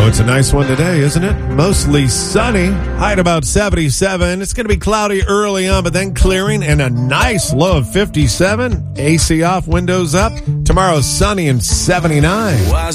Oh, it's a nice one today, isn't it? Mostly sunny. High at about 77. It's going to be cloudy early on, but then clearing and a nice low of 57. AC off, windows up. Tomorrow's sunny and 79.